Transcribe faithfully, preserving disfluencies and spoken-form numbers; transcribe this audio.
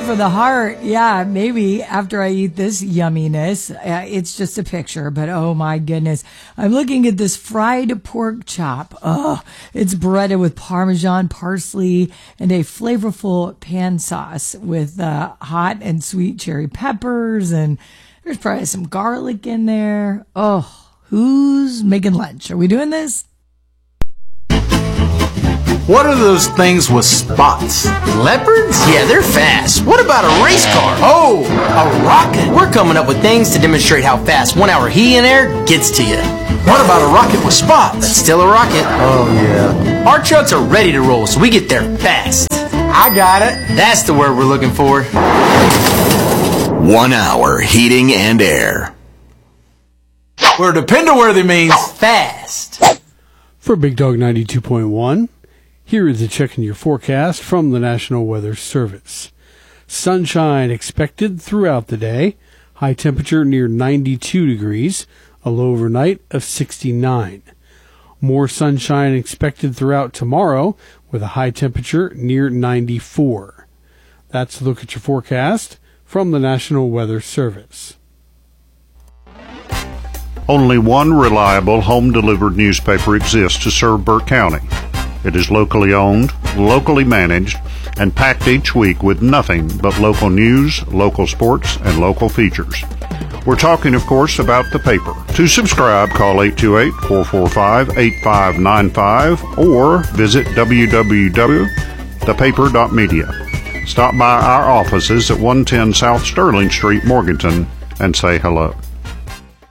for the heart. Yeah, maybe after I eat this yumminess. Uh, it's just a picture, but oh my goodness. I'm looking at this fried pork chop. Oh, it's breaded with Parmesan, parsley, and a flavorful pan sauce with uh, hot and sweet cherry peppers, and there's probably some garlic in there. Oh, who's making lunch? Are we doing this? What are those things with spots? Leopards? Yeah, they're fast. What about a race car? Oh, a rocket. We're coming up with things to demonstrate how fast one hour heat and air gets to you. What about a rocket with spots? That's still a rocket. Oh, yeah. Our trucks are ready to roll, so we get there fast. I got it. That's the word we're looking for. One hour heating and air. Where depend-worthy means fast. For Big Dog ninety-two point one, here is a check in your forecast from the National Weather Service. Sunshine expected throughout the day. High temperature near ninety-two degrees. A low overnight of sixty-nine. More sunshine expected throughout tomorrow with a high temperature near ninety-four. That's a look at your forecast from the National Weather Service. Only one reliable home-delivered newspaper exists to serve Burke County. It is locally owned, locally managed, and packed each week with nothing but local news, local sports, and local features. We're talking, of course, about the paper. To subscribe, call eight two eight, four four five, eight five nine five or visit w w w dot the paper dot media. Stop by our offices at one ten South Sterling Street, Morganton, and say hello.